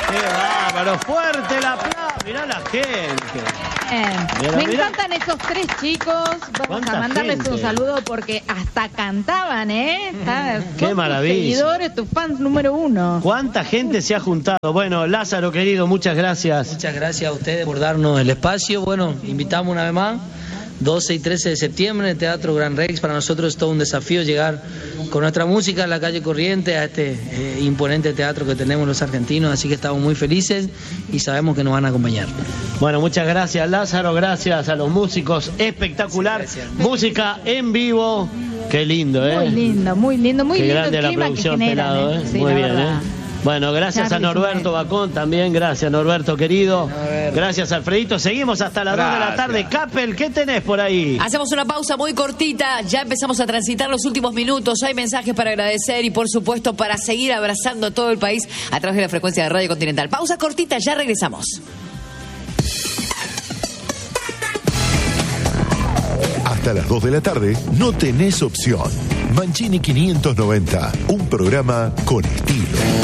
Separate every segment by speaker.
Speaker 1: Qué bárbaro, fuerte el aplauso. Mirá la gente.
Speaker 2: Me encantan esos tres chicos. Vamos a mandarles un saludo porque hasta cantaban, ¿eh?
Speaker 1: Qué maravilla.
Speaker 2: Tus seguidores, tus fans número 1.
Speaker 1: ¿Cuánta gente se ha juntado? Bueno, Lázaro, querido, muchas gracias.
Speaker 3: Muchas gracias a ustedes por darnos el espacio. Bueno, invitamos una vez más. 12 y 13 de septiembre en el Teatro Gran Rex. Para nosotros es todo un desafío llegar con nuestra música a la calle Corrientes, a este imponente teatro que tenemos los argentinos, así que estamos muy felices y sabemos que nos van a acompañar.
Speaker 1: Bueno, muchas gracias Lázaro, gracias a los músicos, espectacular, sí, música en vivo, qué lindo,
Speaker 2: Muy lindo, muy lindo, muy
Speaker 1: qué
Speaker 2: lindo
Speaker 1: grande
Speaker 2: el clima
Speaker 1: la producción,
Speaker 2: que generan,
Speaker 1: Pelado,
Speaker 2: Sí,
Speaker 1: muy bien,
Speaker 2: verdad.
Speaker 1: Bueno, gracias a Norberto Bacón también, gracias Norberto querido, gracias Alfredito, seguimos hasta las 2 de la tarde. Capel, ¿qué tenés por ahí?
Speaker 4: Hacemos una pausa muy cortita, ya empezamos a transitar los últimos minutos, hay mensajes para agradecer y por supuesto para seguir abrazando a todo el país a través de la frecuencia de Radio Continental. Pausa cortita, ya regresamos.
Speaker 5: Hasta las 2 de la tarde no tenés opción. Mancini 590, un programa con estilo.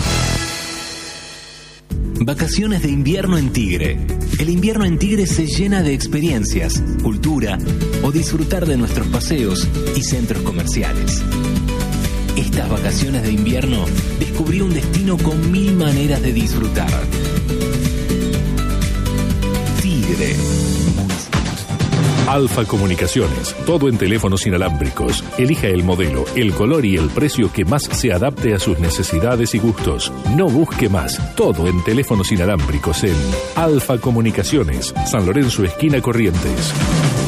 Speaker 6: Vacaciones de invierno en Tigre. El invierno en Tigre se llena de experiencias, cultura o disfrutar de nuestros paseos y centros comerciales. Estas vacaciones de invierno descubrí un destino con 1000 maneras de disfrutar. Tigre.
Speaker 7: Alfa Comunicaciones, todo en teléfonos inalámbricos. Elija el modelo, el color y el precio que más se adapte a sus necesidades y gustos. No busque más, todo en teléfonos inalámbricos en Alfa Comunicaciones, San Lorenzo, esquina Corrientes.